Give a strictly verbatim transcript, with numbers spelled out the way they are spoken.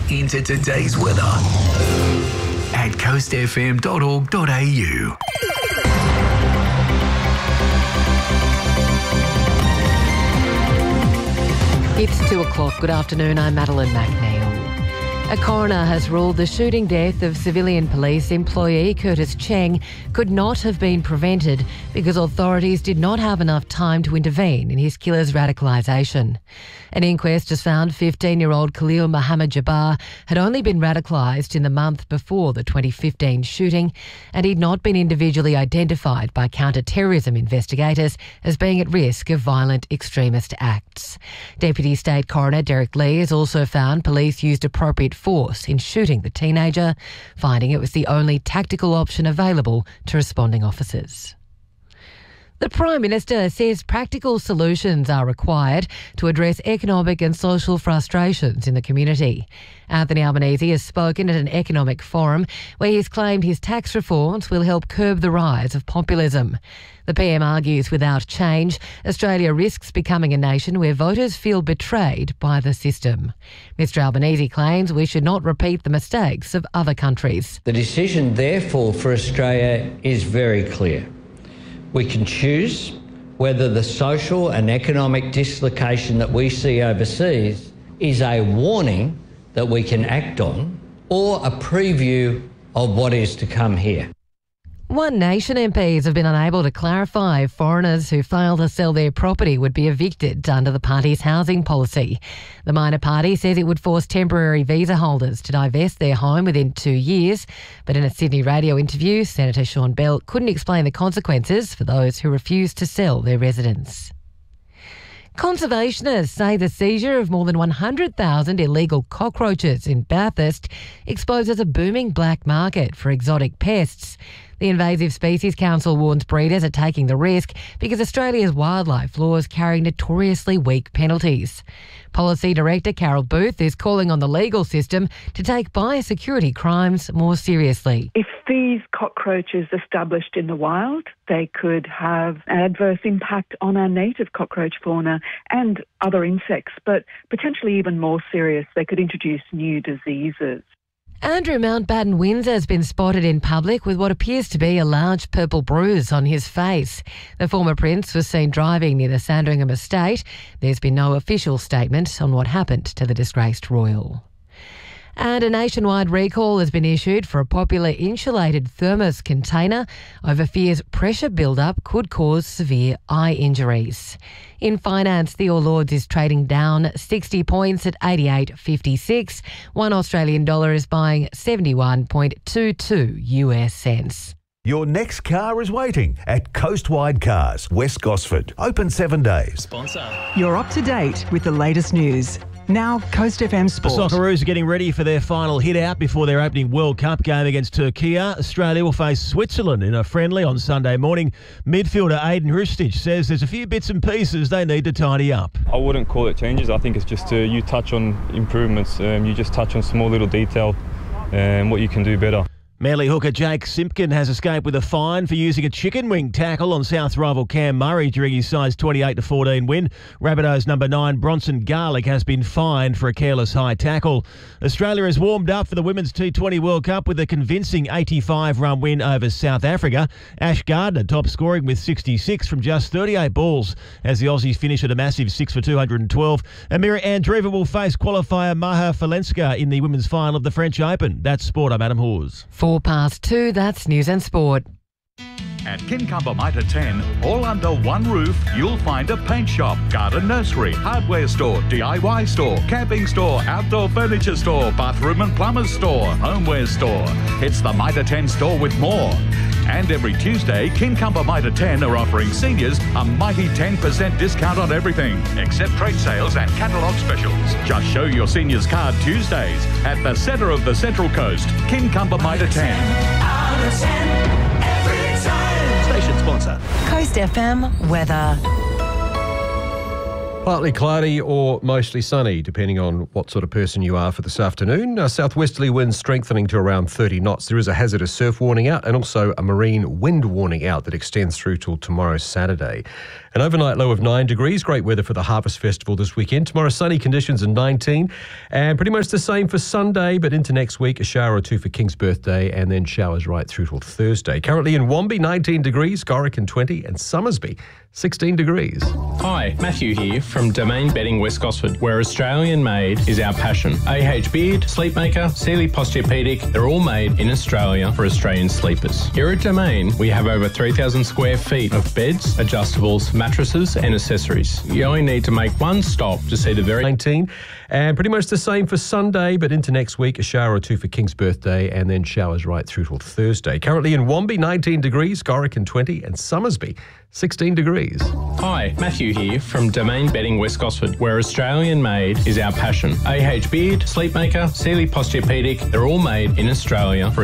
into today's weather at coast f m dot org dot a u. It's two o'clock. Good afternoon. I'm Madeline McNeil. A coroner has ruled the shooting death of civilian police employee Curtis Cheng could not have been prevented because authorities did not have enough time to intervene in his killer's radicalisation. An inquest has found fifteen-year-old Khalil Mohammed Jabbar had only been radicalised in the month before the twenty fifteen shooting, and he'd not been individually identified by counter-terrorism investigators as being at risk of violent extremist acts. Deputy State Coroner Derek Lee has also found police used appropriate force in shooting the teenager, finding it was the only tactical option available to responding officers. The Prime Minister says practical solutions are required to address economic and social frustrations in the community. Anthony Albanese has spoken at an economic forum where he's claimed his tax reforms will help curb the rise of populism. The P M argues without change, Australia risks becoming a nation where voters feel betrayed by the system. Mr Albanese claims we should not repeat the mistakes of other countries. The decision, therefore, for Australia is very clear. We can choose whether the social and economic dislocation that we see overseas is a warning that we can act on or a preview of what is to come here. One Nation M Ps have been unable to clarify if foreigners who fail to sell their property would be evicted under the party's housing policy. The minor party says it would force temporary visa holders to divest their home within two years. But in a Sydney radio interview, Senator Sean Bell couldn't explain the consequences for those who refuse to sell their residence. Conservationists say the seizure of more than one hundred thousand illegal cockroaches in Bathurst exposes a booming black market for exotic pests. The Invasive Species Council warns breeders are taking the risk because Australia's wildlife laws carry notoriously weak penalties. Policy Director Carol Booth is calling on the legal system to take biosecurity crimes more seriously. If these cockroaches established in the wild, they could have an adverse impact on our native cockroach fauna and other insects, but potentially even more serious, they could introduce new diseases. Andrew Mountbatten Windsor has been spotted in public with what appears to be a large purple bruise on his face. The former prince was seen driving near the Sandringham estate. There's been no official statement on what happened to the disgraced royal. And a nationwide recall has been issued for a popular insulated thermos container over fears pressure build-up could cause severe eye injuries. In finance, the All Ords is trading down sixty points at eighty-eight fifty-six. One Australian dollar is buying seventy-one point two two U S cents. Your next car is waiting at Coastwide Cars, West Gosford. Open seven days. Sponsor. You're up to date with the latest news. Now, Coast F M Sport. The Socceroos are getting ready for their final hit-out before their opening World Cup game against Turkey. Australia will face Switzerland in a friendly on Sunday morning. Midfielder Aiden Hrustic says there's a few bits and pieces they need to tidy up. I wouldn't call it changes. I think it's just uh, you touch on improvements. Um, you just touch on small little detail and what you can do better. Manly hooker Jake Simpkin has escaped with a fine for using a chicken wing tackle on South rival Cam Murray during his size twenty-eight to fourteen win. Rabbitohs number nine Bronson Garlick has been fined for a careless high tackle. Australia has warmed up for the Women's T twenty World Cup with a convincing eighty-five run win over South Africa. Ash Gardner top scoring with sixty-six from just thirty-eight balls as the Aussies finish at a massive six for two hundred twelve. Amira Andreeva will face qualifier Maja Falenska in the women's final of the French Open. That's sport. I'm Adam Hawes. Four past two, that's news and sport. At Kincumber Mitre ten, all under one roof, you'll find a paint shop, garden nursery, hardware store, D I Y store, camping store, outdoor furniture store, bathroom and plumber's store, homeware store. It's the Mitre ten store with more. And every Tuesday, Kincumber Mitre ten are offering seniors a mighty ten percent discount on everything, except trade sales and catalogue specials. Just show your seniors card Tuesdays at the centre of the Central Coast, Kincumber Mitre ten. Station sponsor. Coast F M weather. Partly cloudy or mostly sunny, depending on what sort of person you are for this afternoon. Uh, southwesterly winds strengthening to around thirty knots. There is a hazardous surf warning out and also a marine wind warning out that extends through till tomorrow, Saturday. An overnight low of nine degrees. Great weather for the Harvest Festival this weekend. Tomorrow, sunny conditions and nineteen. And pretty much the same for Sunday, but into next week, a shower or two for King's birthday and then showers right through till Thursday. Currently in Wombi, nineteen degrees. Gorican, twenty. And Summersby, sixteen degrees. Hi, Matthew here from Domain Bedding West Gosford, where Australian made is our passion. A H Beard, Sleepmaker, Sealy Posturepedic, they're all made in Australia for Australian sleepers. Here at Domain, we have over three thousand square feet of beds, adjustables, mattresses and accessories. You only need to make one stop to see the very... nineteen. And pretty much the same for Sunday, but into next week, a shower or two for King's birthday and then showers right through till Thursday. Currently in Wombi, nineteen degrees. Gorican, twenty. And Summersby, sixteen degrees. Hi, Matthew here from Domain Bedding West Gosford, where Australian made is our passion. A H Beard, Sleepmaker, Sealy Posturepedic, they're all made in Australia for